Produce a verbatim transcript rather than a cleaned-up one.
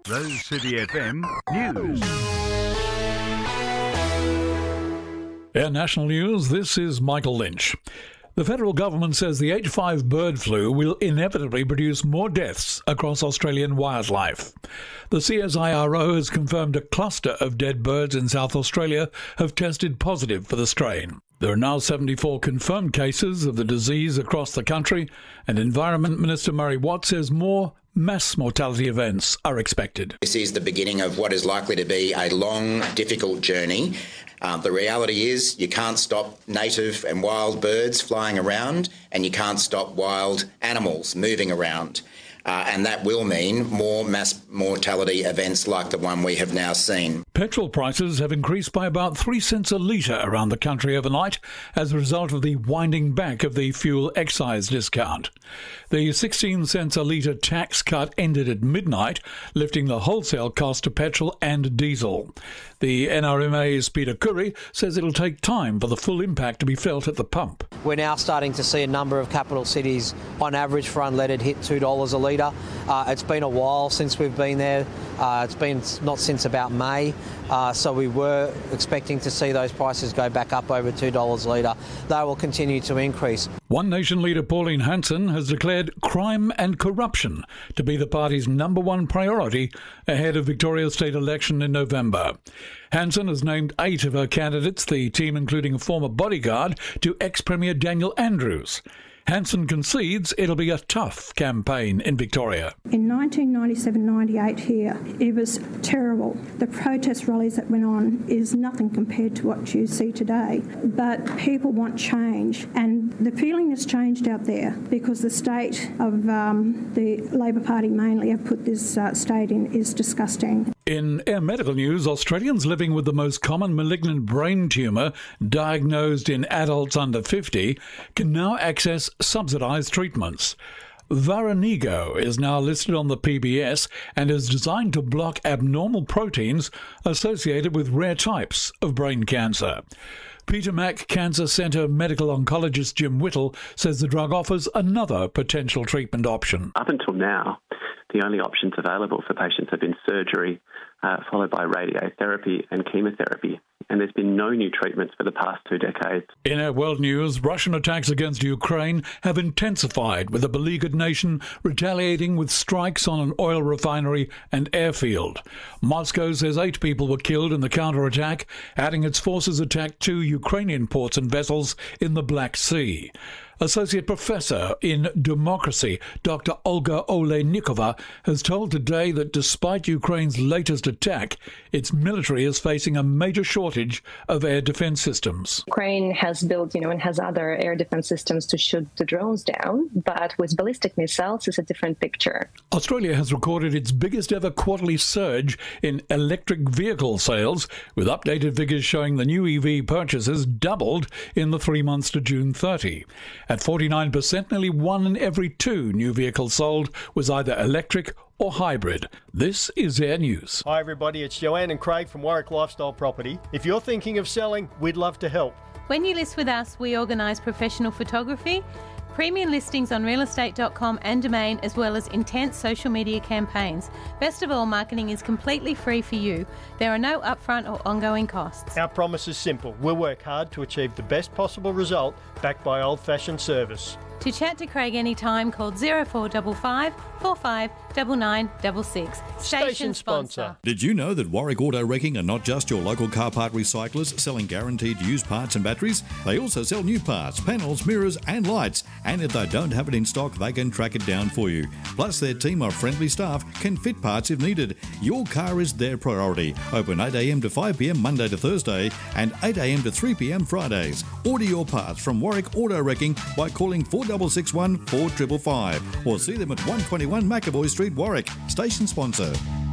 Rose City F M News. Air National News, this is Michael Lynch. The federal government says the H five bird flu will inevitably produce more deaths across Australian wildlife. The C S I R O has confirmed a cluster of dead birds in South Australia have tested positive for the strain. There are now seventy-four confirmed cases of the disease across the country, and Environment Minister Murray Watt says more mass mortality events are expected. This is the beginning of what is likely to be a long, difficult journey. Uh, the reality is you can't stop native and wild birds flying around, and you can't stop wild animals moving around. Uh, and that will mean more mass mortality events like the one we have now seen. Petrol prices have increased by about three cents a litre around the country overnight as a result of the winding back of the fuel excise discount. The sixteen cents a litre tax cut ended at midnight, lifting the wholesale cost of petrol and diesel. The N R M A's Peter Curry says it'll take time for the full impact to be felt at the pump. We're now starting to see a number of capital cities, on average for unleaded, hit two dollars a litre. Uh, it's been a while since we've been there. Uh, it's been not since about May, uh, so we were expecting to see those prices go back up over two dollars a litre. They will continue to increase. One Nation leader Pauline Hanson has declared crime and corruption to be the party's number one priority ahead of Victoria's state election in November. Hanson has named eight of her candidates, the team including a former bodyguard to ex-Premier Daniel Andrews. Hanson concedes it'll be a tough campaign in Victoria. In nineteen ninety-seven ninety-eight here, it was terrible. The protest rallies that went on is nothing compared to what you see today. But people want change, and the feeling has changed out there because the state of um, the Labor Party mainly have put this uh, state in is disgusting. In Air Medical News, Australians living with the most common malignant brain tumour diagnosed in adults under fifty can now access subsidised treatments. Varanigo is now listed on the P B S and is designed to block abnormal proteins associated with rare types of brain cancer. Peter Mac Cancer Centre medical oncologist Jim Whittle says the drug offers another potential treatment option. Up until now, the only options available for patients have been surgery, uh, followed by radiotherapy and chemotherapy. And there's been no new treatments for the past two decades. In our world news, Russian attacks against Ukraine have intensified, with a beleaguered nation retaliating with strikes on an oil refinery and airfield. Moscow says eight people were killed in the counterattack, adding its forces attacked two Ukrainian ports and vessels in the Black Sea. Associate Professor in Democracy, Doctor Olga Oleynikova, has told Today that despite Ukraine's latest attack, its military is facing a major shortage of air defense systems. Ukraine has built, you know, and has other air defense systems to shoot the drones down, but with ballistic missiles, it's a different picture. Australia has recorded its biggest ever quarterly surge in electric vehicle sales, with updated figures showing the new E V purchases doubled in the three months to June thirtieth. At forty-nine percent, nearly one in every two new vehicles sold was either electric or hybrid. This is Air News. Hi everybody, it's Joanne and Craig from Warwick Lifestyle Property. If you're thinking of selling, we'd love to help. When you list with us, we organise professional photography, premium listings on real estate dot com and Domain, as well as intense social media campaigns. Best of all, marketing is completely free for you. There are no upfront or ongoing costs. Our promise is simple. We'll work hard to achieve the best possible result, backed by old-fashioned service. To chat to Craig anytime, call zero four five five, four five nine nine six six. Station sponsor. Did you know that Warwick Auto Wrecking are not just your local car part recyclers selling guaranteed used parts and batteries? They also sell new parts, panels, mirrors and lights. And if they don't have it in stock, they can track it down for you. Plus, their team of friendly staff can fit parts if needed. Your car is their priority. Open eight a m to five p m Monday to Thursday and eight a m to three p m Fridays. Order your parts from Warwick Auto Wrecking by calling four six six one, four five five five or see them at one twenty-one McAvoy Street, Warwick. Station sponsor.